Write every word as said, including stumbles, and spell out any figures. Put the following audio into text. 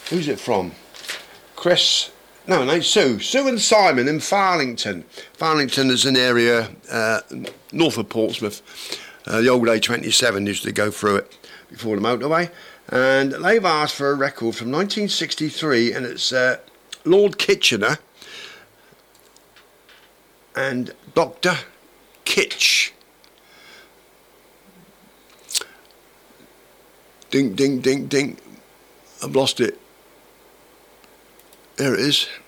Who's it from? Chris, no, no, Sue. Sue and Simon in Farlington. Farlington is an area uh, north of Portsmouth. Uh, the old A twenty-seven used to go through it before the motorway. And they've asked for a record from nineteen sixty-three, and it's uh, Lord Kitchener and Doctor Kitch. Ding, ding, ding, ding. I've lost it. There it is.